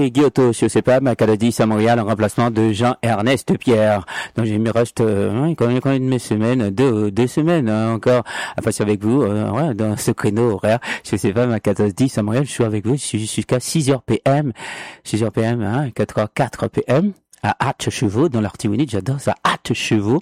Guy Otto sur CEPAM à Canadis à Montréal en remplacement de Jean-Ernest Pierre. Donc il me reste quand même une semaine, deux semaines encore à passer avec vous dans ce créneau horaire sur CEPAM à 14h10 à Montréal. Je suis avec vous jusqu'à 6h PM, 4h04 PM à Hatchevaux dans l'Artibonite. J'adore ça, Hatchevaux.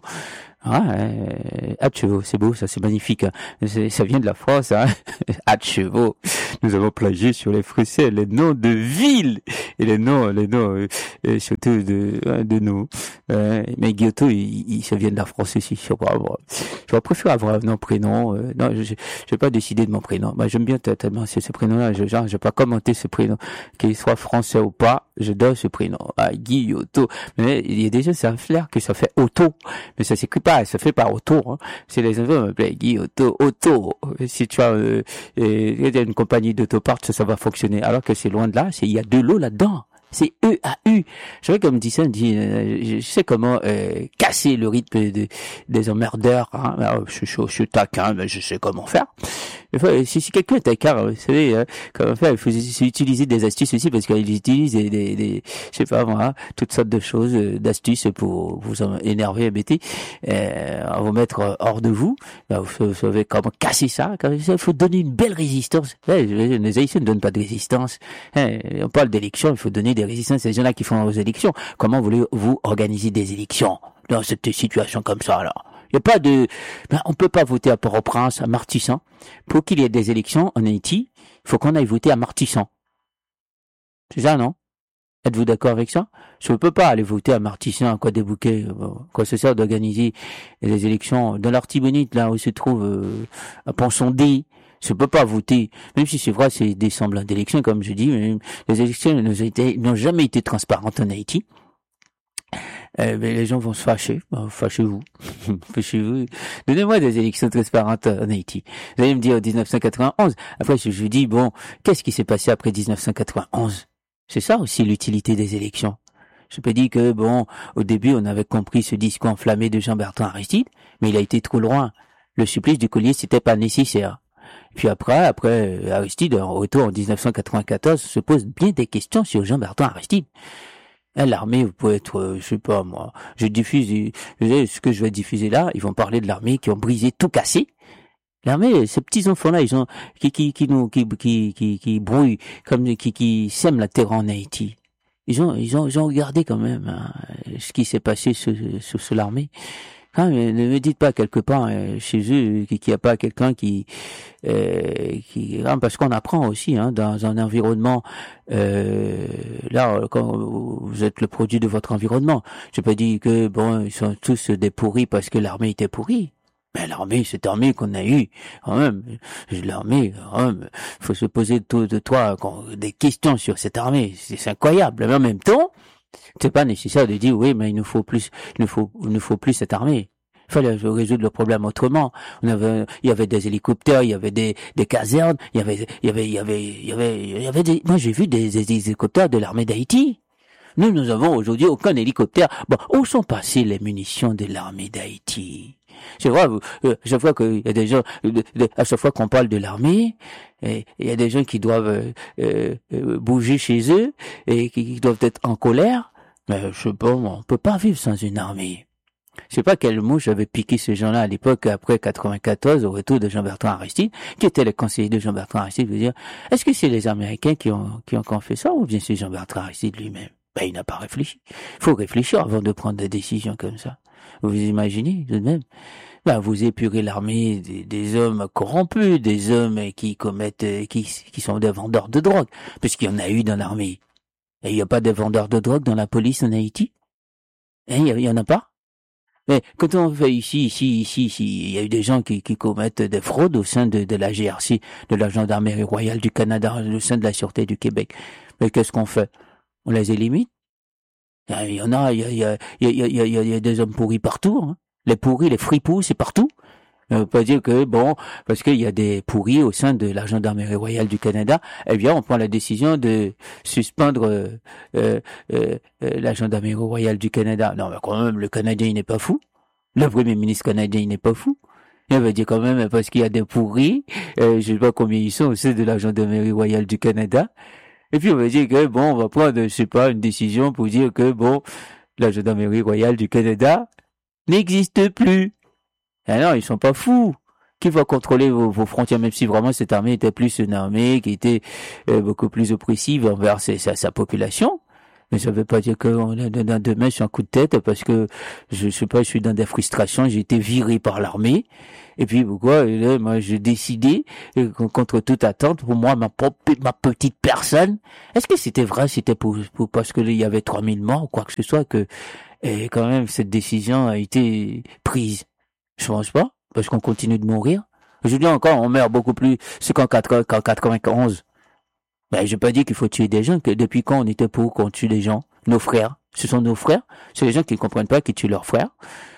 Hatchevaux, c'est beau, ça, c'est magnifique. Ça vient de la France, hein. Hatchevaux. Nous avons plagié sur les Français les noms de villes et les noms surtout de nous. Mais Guyoto, ça vient de la France aussi. Je préfère avoir un nom prénom. Non, je vais pas décider de mon prénom. J'aime bien tellement ce prénom-là. Je vais pas commenter ce prénom, qu'il soit français ou pas. Je donne ce prénom. Guyoto. Mais il y a des gens, ça a l'air que ça fait auto, mais ça s'écrit pas. Ça fait pas auto, hein. C'est les enfants m'appellent Guy Auto. Si tu as une compagnie d'autopart, ça va fonctionner. Alors que c'est loin de là, il y a de l'eau là-dedans. C'est E-A-U. Je sais comme dit ça, je sais comment casser le rythme des emmerdeurs. Hein. Alors, je suis taquin, mais je sais comment faire. Si quelqu'un est taquin, vous savez comment faire. Il faut utiliser des astuces aussi parce qu'ils utilisent des je sais pas moi, toutes sortes de choses, d'astuces pour vous énerver, embêter, vous mettre hors de vous. Là, vous savez comment casser ça. Il faut donner une belle résistance. Les Haïtiens ne donnent pas de résistance. On parle d'élections, il faut donner des résistances à ces gens-là qui font aux élections. Comment voulez-vous organiser des élections dans cette situation comme ça, alors? Il n'y a pas on peut pas voter à Port-au-Prince, à Martissan. Pour qu'il y ait des élections en Haïti, il faut qu'on aille voter à Martissan. C'est ça, non? Êtes-vous d'accord avec ça? Je ne peux pas aller voter à Martissan, à Croix-des-Bouquets, quoi ce sert d'organiser les élections dans l'Artibonite, là où se trouve à Ponsondet. Je ne peux pas voter, même si c'est vrai, c'est des semblants d'élections, comme je dis, mais les élections n'ont jamais été transparentes en Haïti. Mais les gens vont se fâcher. Fâchez-vous. Fâchez-vous. Donnez-moi des élections transparentes en Haïti. Vous allez me dire 1991. Après, je vous dis, bon, qu'est-ce qui s'est passé après 1991? C'est ça aussi l'utilité des élections. Je peux dire que, bon, au début, on avait compris ce discours enflammé de Jean-Bertrand Aristide, mais il a été trop loin. Le supplice du collier, c'était pas nécessaire. Puis après Aristide, en retour en 1994, se pose bien des questions sur Jean-Bertrand Aristide. L'armée, vous pouvez être, je sais pas moi, ce que je vais diffuser là, ils vont parler de l'armée qui ont brisé, tout cassé. L'armée, ces petits enfants-là, ils ont, qui brouillent, qui sèment la terreur en Haïti. Ils ont regardé quand même, hein, ce qui s'est passé sur l'armée. Ah, mais ne me dites pas quelque part chez eux qu'il n'y a pas quelqu'un qui parce qu'on apprend aussi dans un environnement là quand vous êtes le produit de votre environnement. Je peux dire que bon ils sont tous des pourris parce que l'armée était pourrie. Mais l'armée, cette armée qu'on a eue, quand même, faut se poser de toi des questions sur cette armée. C'est incroyable. Mais en même temps, c'est pas nécessaire de dire oui, mais il nous faut plus cette armée. Il fallait résoudre le problème autrement. Il y avait des hélicoptères, il y avait des casernes, il y avait moi j'ai vu des hélicoptères de l'armée d'Haïti. Nous avons aujourd'hui aucun hélicoptère. Bon, où sont passées les munitions de l'armée d'Haïti? C'est vrai, à chaque fois qu'il y a des gens, à chaque fois qu'on parle de l'armée, il y a des gens qui doivent bouger chez eux et qui doivent être en colère. Mais je sais pas, on peut pas vivre sans une armée. Je sais pas quel mot j'avais piqué ces gens-là à l'époque après 94 au retour de Jean-Bertrand Aristide, qui était le conseiller de Jean-Bertrand Aristide, veut dire, est-ce que c'est les Américains qui ont fait ça ou bien c'est Jean-Bertrand Aristide lui-même? Il n'a pas réfléchi. Il faut réfléchir avant de prendre des décisions comme ça. Vous imaginez, tout de même? Vous épurez l'armée des hommes corrompus, des hommes qui commettent, qui sont des vendeurs de drogue, puisqu'il y en a eu dans l'armée. Et il n'y a pas de vendeurs de drogue dans la police en Haïti? Il y en a pas? Mais quand on fait ici, il y a eu des gens qui commettent des fraudes au sein de la GRC, de la Gendarmerie royale du Canada, au sein de la Sûreté du Québec. Mais qu'est-ce qu'on fait? On les élimine? Il y en a, il y a des hommes pourris partout, hein. Les pourris, les fripous, c'est partout. On peut pas dire que, bon, parce qu'il y a des pourris au sein de la Gendarmerie royale du Canada, eh bien, on prend la décision de suspendre la Gendarmerie royale du Canada. Non, mais quand même, le Canadien, il n'est pas fou. Le Premier ministre canadien, il n'est pas fou. Il veut dire quand même, parce qu'il y a des pourris, je sais pas combien ils sont au sein de la Gendarmerie royale du Canada, Et puis on va dire que bon, on va prendre, je sais pas, une décision pour dire que bon, la gendarmerie royale du Canada n'existe plus. Ah non, ils sont pas fous. Qui va contrôler vos frontières, même si vraiment cette armée était plus une armée qui était beaucoup plus oppressive envers sa population. Mais ça veut pas dire que demain je suis un coup de tête parce que je sais pas, je suis dans des frustrations, j'ai été viré par l'armée. Et puis pourquoi là, moi j'ai décidé contre toute attente pour moi ma petite personne. Est-ce que c'était vrai, c'était pour parce que il y avait 3000 morts ou quoi que ce soit que quand même cette décision a été prise. Je pense pas parce qu'on continue de mourir. Aujourd'hui encore on meurt beaucoup plus c'est qu'en 91. Ben, je pas dire qu'il faut tuer des gens, que depuis quand on était pour qu'on tue des gens? Nos frères. Ce sont nos frères. C'est les gens qui ne comprennent pas qu'ils tuent leurs frères.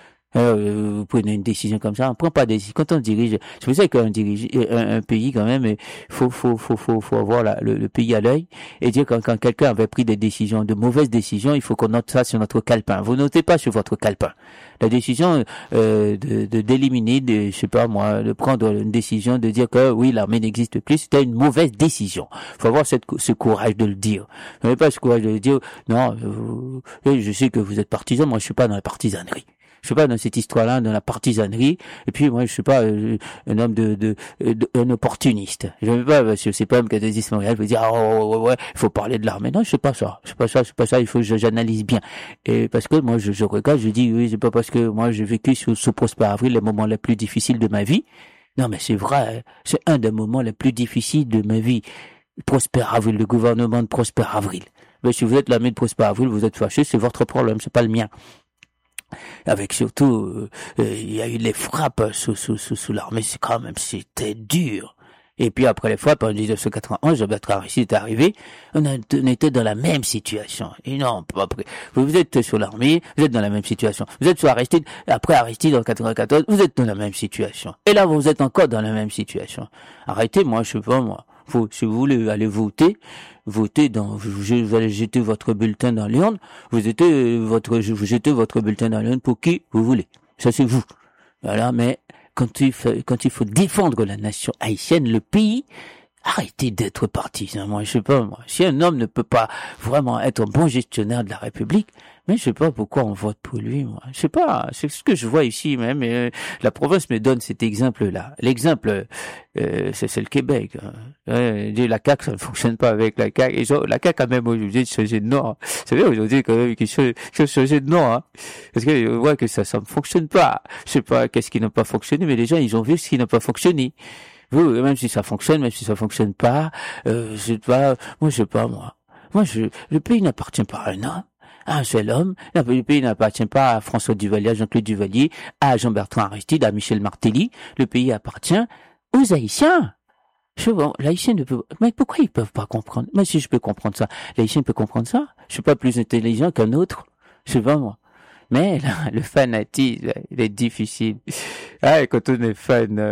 Vous prenez une décision comme ça, on prend pas de décision. Quand on dirige, c'est pour ça qu'un dirige, un pays quand même, faut avoir le pays à l'œil et dire quand quelqu'un avait pris des décisions, de mauvaises décisions, il faut qu'on note ça sur notre calepin. Vous notez pas sur votre calepin. La décision, d'éliminer, je sais pas moi, de prendre une décision de dire que oui, l'armée n'existe plus, c'était une mauvaise décision. Faut avoir ce courage de le dire. Vous n'avez pas ce courage de le dire, non, je sais que vous êtes partisan, moi je suis pas dans la partisanerie. Je suis pas dans cette histoire-là, dans la partisanerie. Et puis moi, je suis pas un homme un opportuniste. Je veux pas, parce que c'est pas un catholicisme Montréal. Je veux dire, ouais, il faut parler de l'armée. Non, je sais pas ça. C'est pas ça. Il faut que j'analyse bien. Et parce que moi, je regarde, je dis, oui, c'est pas parce que moi, j'ai vécu sous Prosper Avril les moments les plus difficiles de ma vie. Non, mais c'est vrai. C'est un des moments les plus difficiles de ma vie. Prosper Avril, le gouvernement de Prosper Avril. Mais si vous êtes l'ami de Prosper Avril, vous êtes fâché, c'est votre problème, c'est pas le mien. Avec surtout, il y a eu les frappes sous l'armée, c'est quand même, c'était dur. Et puis après les frappes, en 1991, Jean-Bertrand Aristide est arrivé, on était dans la même situation. Et non, après, vous êtes sur l'armée, vous êtes dans la même situation. Vous êtes sur Aristide, après Aristide en 94, vous êtes dans la même situation. Et là, vous êtes encore dans la même situation. Arrêtez, moi, je sais pas, moi. Si vous voulez aller voter vous allez jeter votre bulletin dans l'urne, vous jetez votre bulletin dans l'urne pour qui vous voulez. Ça, c'est vous. Voilà, mais quand il faut défendre la nation haïtienne, le pays, arrêtez d'être partisan. Moi, je sais pas, si un homme ne peut pas vraiment être un bon gestionnaire de la République, mais je sais pas pourquoi on vote pour lui, moi. Je sais pas, c'est ce que je vois ici même, la province me donne cet exemple-là. L'exemple, c'est le Québec. La CAQ, ça ne fonctionne pas avec la CAQ. Et la CAQ a même aujourd'hui changé de nom. C'est bien aujourd'hui quand même qu'ils ont changé de nom, hein. Parce que je vois que ça ne fonctionne pas. Je sais pas qu'est-ce qui n'a pas fonctionné, mais les gens, ils ont vu ce qui n'a pas fonctionné. Vous, même si ça fonctionne, pas, je sais pas, moi. Le pays n'appartient pas à un homme, à un seul homme. Le pays n'appartient pas à François Duvalier, à Jean-Claude Duvalier, à Jean-Bertrand Aristide, à Michel Martelly. Le pays appartient aux Haïtiens. L'Haïtien ne peut, mais pourquoi ils peuvent pas comprendre? Moi, si je peux comprendre ça, l'Haïtien peut comprendre ça. Je suis pas plus intelligent qu'un autre. Je sais pas, moi. Mais là, le fanatisme, il est difficile. Ah, quand on est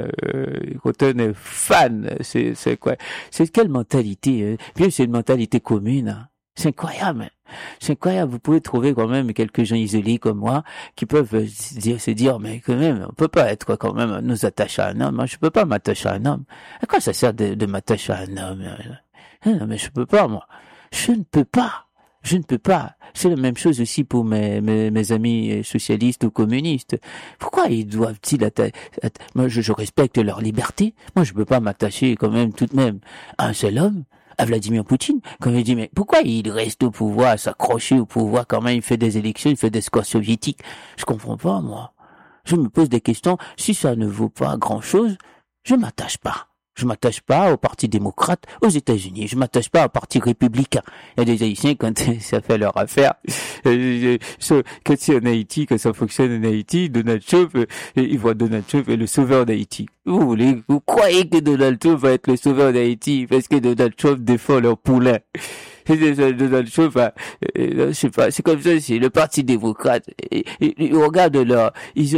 fan, c'est quoi? C'est quelle mentalité? Bien, c'est une mentalité commune. Hein. C'est incroyable. C'est incroyable. Vous pouvez trouver quand même quelques gens isolés comme moi qui peuvent se dire, mais quand même, on peut pas être quand même nous attacher à un homme. Moi, je peux pas m'attacher à un homme. À quoi ça sert de m'attacher à un homme? Non, mais je peux pas, moi. Je ne peux pas. C'est la même chose aussi pour mes amis socialistes ou communistes. Pourquoi ils doivent-ils moi, je respecte leur liberté. Moi, je peux pas m'attacher quand même tout de même à un seul homme, à Vladimir Poutine. Quand il dit, mais pourquoi il reste au pouvoir, s'accrocher au pouvoir quand même, il fait des élections, il fait des scores soviétiques. Je comprends pas, moi. Je me pose des questions. Si ça ne vaut pas grand-chose, je m'attache pas. Je m'attache pas au Parti démocrate aux États-Unis. Je m'attache pas au Parti républicain. Il y a des Haïtiens, quand ça fait leur affaire, quand c'est en Haïti, quand ça fonctionne en Haïti, Donald Trump, ils voient Donald Trump est le sauveur d'Haïti. Vous croyez que Donald Trump va être le sauveur d'Haïti parce que Donald Trump défend leur poulain. Donald Trump, je sais pas, c'est comme ça, c'est le Parti démocrate. Regarde leur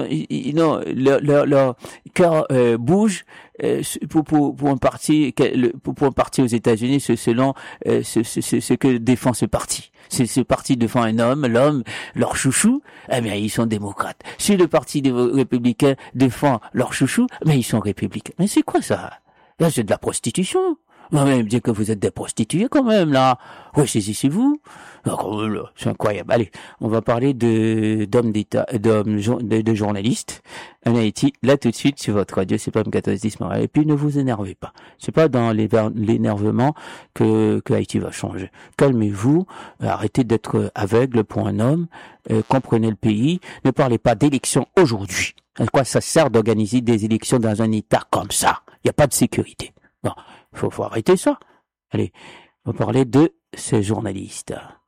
cœur bouge pour un parti aux États-Unis, selon ce que défend ce parti. Ce parti défend un homme, l'homme, leur chouchou, eh bien ils sont démocrates. Si le Parti républicain défend leur chouchou, mais ils sont républicains. Mais c'est quoi ça? Là, c'est de la prostitution. On va me dire que vous êtes des prostituées quand même, là. Ressaisissez-vous. C'est incroyable. Allez, on va parler d'hommes d'État, de journalistes en Haïti. Là, tout de suite, sur votre radio, c'est pas M1410 Montréal. Et puis, ne vous énervez pas. C'est pas dans l'énervement que Haïti va changer. Calmez-vous. Arrêtez d'être aveugle pour un homme. Comprenez le pays. Ne parlez pas d'élections aujourd'hui. À quoi ça sert d'organiser des élections dans un État comme ça? Il n'y a pas de sécurité. Non. Faut arrêter ça. Allez. On va parler de ces journalistes.